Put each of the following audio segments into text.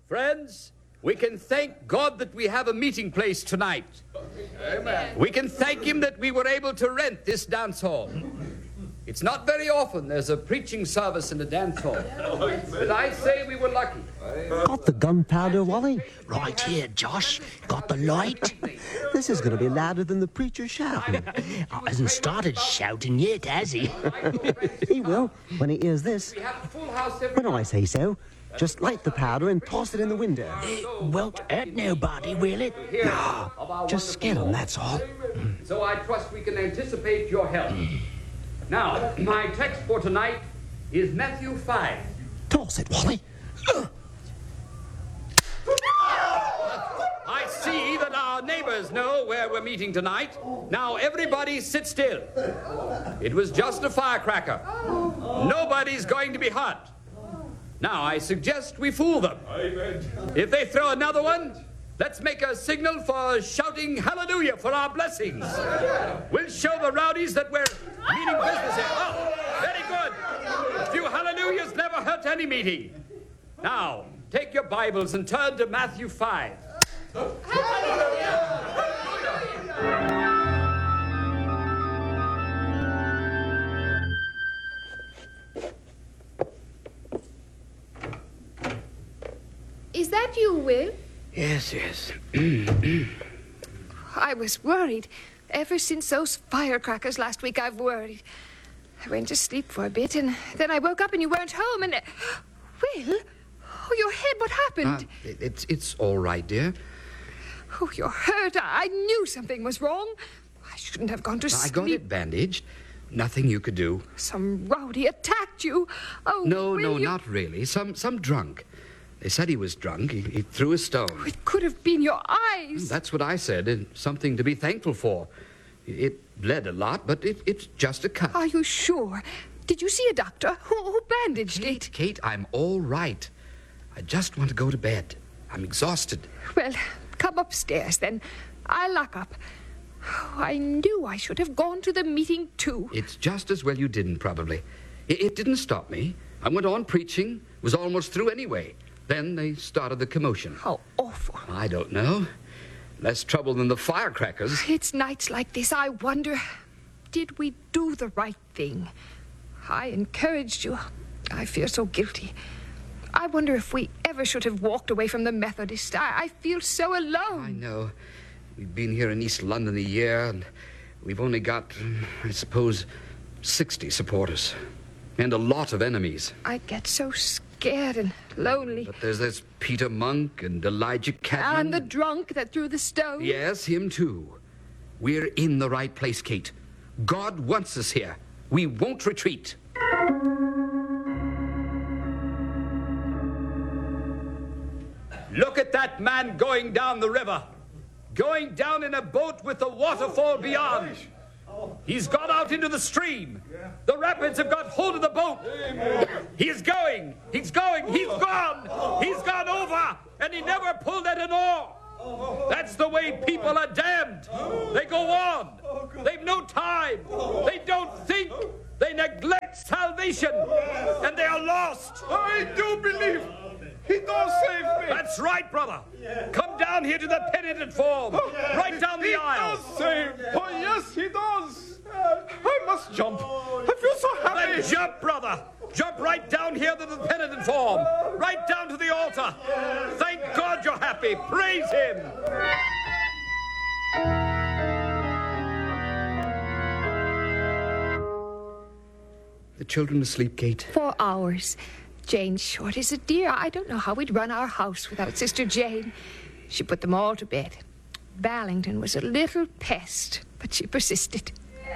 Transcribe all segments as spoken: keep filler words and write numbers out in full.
Friends, we can thank God that we have a meeting place tonight. Amen. We can thank him that we were able to rent this dance hall. It's not very often there's a preaching service in a dance hall. But I say we were lucky. Got the gunpowder, Wally? Right here, Josh. Got the light? This is going to be louder than the preacher shouting. Oh, hasn't started shouting yet, has he? He will, when he hears this. When I say so, just light the powder and toss it in the window. It won't hurt nobody, will it? No, just scare them, that's all. So I trust we can anticipate your help. Now, my text for tonight is Matthew five. Toss it, Wally. I see that our neighbors know where we're meeting tonight. Now, everybody sit still. It was just a firecracker. Nobody's going to be hurt. Now, I suggest we fool them. If they throw another one, let's make a signal for shouting hallelujah for our blessings. We'll show the rowdies that we're meaning business here. Oh, very good. A few hallelujahs never hurt any meeting. Now, take your Bibles and turn to Matthew five. Is that you, Will? Yes, yes. I was worried. Ever since those firecrackers last week, I've worried. I went to sleep for a bit, and then I woke up and you weren't home, and... Uh, Will? Oh, your head, what happened? Uh, it's, it's all right, dear. Oh, you're hurt. I, I knew something was wrong. I shouldn't have gone to sleep. I got it bandaged. Nothing you could do. Some rowdy attacked you. Oh, No, Will, no, you... not really. Some, some drunk. They said he was drunk. He, he threw a stone. It could have been your eyes. That's what I said, and something to be thankful for. It bled a lot, but it, it's just a cut. Are you sure? Did you see a doctor? Who, who bandaged Kate, it? Kate, I'm all right. I just want to go to bed. I'm exhausted. Well, come upstairs, then. I'll lock up. Oh, I knew I should have gone to the meeting, too. It's just as well you didn't, probably. It, it didn't stop me. I went on preaching, was almost through anyway. Then they started the commotion. How awful. I don't know. Less trouble than the firecrackers. It's nights like this I wonder, did we do the right thing? I encouraged you. I feel so guilty. I wonder if we ever should have walked away from the Methodist. I, I feel so alone. I know. We've been here in East London a year, and we've only got, I suppose, sixty supporters. And a lot of enemies. I get so scared and lonely. But there's this Peter Monk and Elijah Catman. And the drunk that threw the stone. Yes, him too. We're in the right place, Kate. God wants us here. We won't retreat. Look at that man going down the river. Going down in a boat with the waterfall beyond. He's got out into the stream. The rapids have got hold of the boat. He is going. He's going. He's gone. He's gone over. And he never pulled at an oar. That's the way people are damned. They go on. They've no time. They don't think. They neglect salvation. And they are lost. I do believe he does save me. That's right, brother. Come down here to the penitent form. Right down the he aisle. He does save. Oh, yes, he does. Uh, I must jump. I feel so happy. Then jump, brother. Jump right down here to the penitent form. Right down to the altar. Thank God you're happy. Praise him. The children asleep, Kate? For hours. Jane Short is a dear. I don't know how we'd run our house without Sister Jane. She put them all to bed. Ballington was a little pest, but she persisted.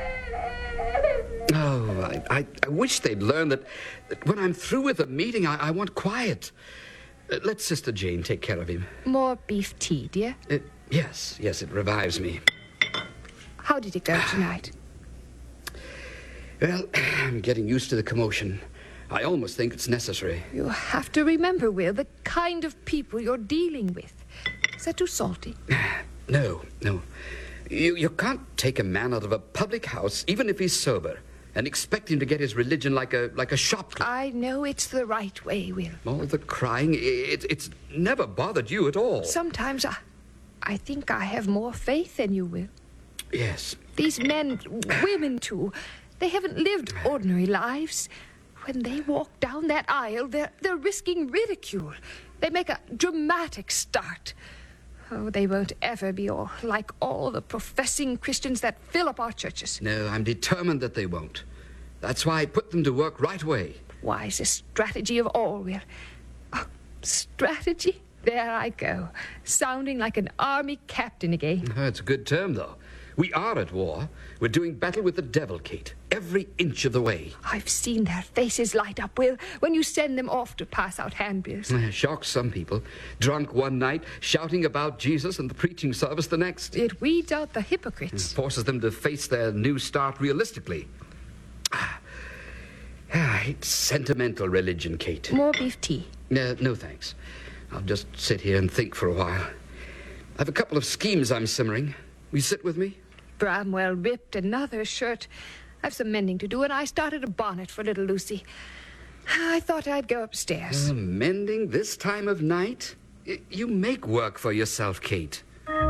Oh, I, I, I wish they'd learn that, that when I'm through with the meeting, I, I want quiet. Uh, let Sister Jane take care of him. More beef tea, dear? Uh, yes, yes, it revives me. How did it go tonight? Well, I'm getting used to the commotion. I almost think it's necessary. You have to remember, Will, the kind of people you're dealing with. Is that too salty? No, no. You, you can't take a man out of a public house, even if he's sober. and expect him to get his religion like a like a shop clerk. I know it's the right way, Will. All the crying, it, it's never bothered you at all. Sometimes I, I think I have more faith than you, Will. Yes. These men, women too, they haven't lived ordinary lives. When they walk down that aisle, they're, they're risking ridicule. They make a dramatic start. Oh, they won't ever be all like all the professing Christians that fill up our churches. No, I'm determined that they won't. That's why I put them to work right away. Wisest strategy of all, Will. Oh, strategy? There I go, sounding like an army captain again. Oh, it's a good term, though. We are at war. We're doing battle with the devil, Kate, every inch of the way. I've seen their faces light up, Will, when you send them off to pass out handbills. Uh, Shocks some people. Drunk one night, shouting about Jesus and the preaching service the next. It weeds out the hypocrites. Forces them to face their new start realistically. Ah, I hate sentimental religion, Kate. More beef tea. Uh, no, thanks. I'll just sit here and think for a while. I've a couple of schemes I'm simmering. Will you sit with me? Bramwell ripped another shirt. I've some mending to do, and I started a bonnet for little Lucy. I thought I'd go upstairs. Uh, mending this time of night? Y- you make work for yourself, Kate.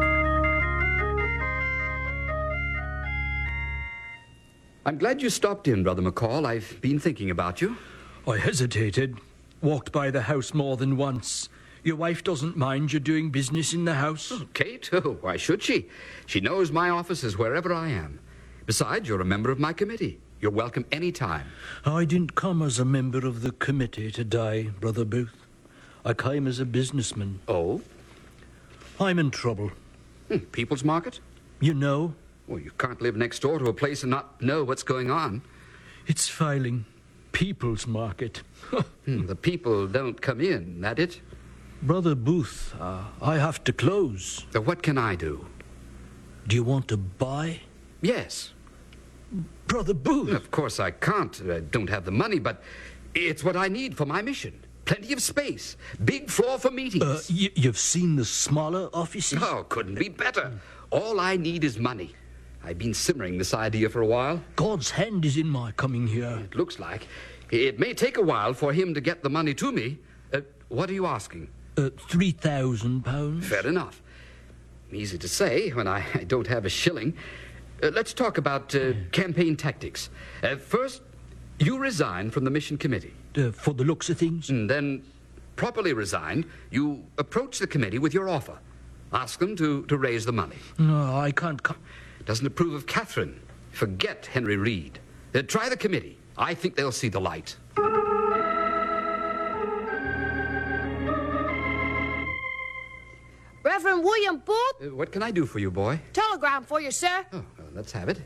I'm glad you stopped in, Brother McCall. I've been thinking about you. I hesitated, walked by the house more than once. Your wife doesn't mind you doing business in the house? Oh, Kate? Oh, why should she? She knows my office is wherever I am. Besides, you're a member of my committee. You're welcome any time. I didn't come as a member of the committee today, Brother Booth. I came as a businessman. Oh? I'm in trouble. Hmm, People's Market? You know, Well, you can't live next door to a place and not know what's going on. it's failing. People's Market. Hmm, the people don't come in, that it? Brother Booth, uh, I have to close. So what can I do? Do you want to buy? Yes. Brother Booth! Of course I can't. I don't have the money, but it's what I need for my mission. Plenty of space. Big floor for meetings. Uh, y- you've seen the smaller offices? Oh, couldn't be better. All I need is money. I've been simmering this idea for a while. God's hand is in my coming here. It looks like. It may take a while for him to get the money to me. Uh, what are you asking? Uh, three thousand pounds? Fair enough. Easy to say when I, I don't have a shilling. Uh, let's talk about uh, campaign tactics. Uh, first, you resign from the mission committee. Uh, for the looks of things? And then, properly resigned, you approach the committee with your offer. Ask them to, to raise the money. No, I can't come. Doesn't approve of Catherine. Forget Henry Reed. Uh, try the committee. I think they'll see the light. Reverend William Booth, Uh, what can I do for you, boy? telegram for you, sir. Oh, well, let's have it.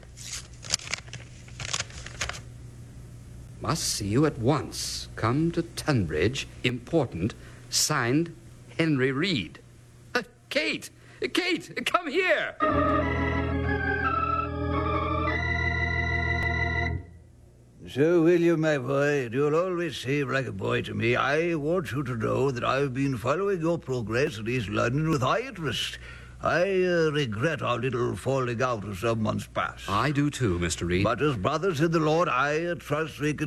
Must see you at once. Come to Tunbridge. Important. Signed, Henry Reed. Uh, Kate! Uh, Kate! Come here! So, William, my boy, you'll always seem like a boy to me. I want you to know that I've been following your progress in East London with high interest. I uh, regret our little falling out of some months past. I do too, Mister Reed. But as brothers in the Lord, I uh, trust we can